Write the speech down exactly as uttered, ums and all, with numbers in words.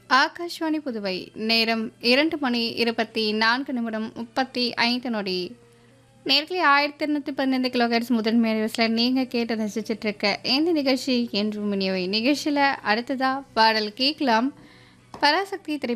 ஆகாஷ்வாணி புதுவை நேரம் இரண்டு மணி இருபத்தி நான்கு நிமிடம் முப்பத்தி ஐந்து நொடி. நேர்களை ஆயிரத்தி இருநூத்தி பதினைந்து கிலோஹெர்ட்ஸ் முதன்மை அலைவரிசையில் நீங்கள் கேட்டு ரசிச்சுட்டு இருக்க இந்த நிகழ்ச்சி என்றும் இனியவை. நிகழ்ச்சியில் அடுத்ததாக பாடல் கேட்கலாம். பராசக்தி திரை